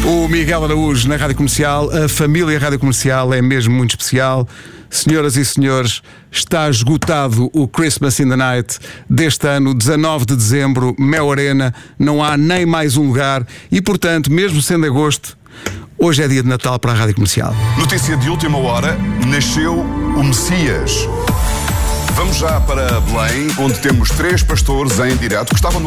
O Miguel Araújo na Rádio Comercial. A família Rádio Comercial é mesmo muito especial. Senhoras e senhores, está esgotado o Christmas in the Night deste ano, 19 de dezembro, Mel Arena. Não há nem mais um lugar e, portanto, mesmo sendo agosto, hoje é dia de Natal para a Rádio Comercial. Notícia de última hora: nasceu o Messias. Vamos já para Belém, onde temos 3 pastores em direto que estavam no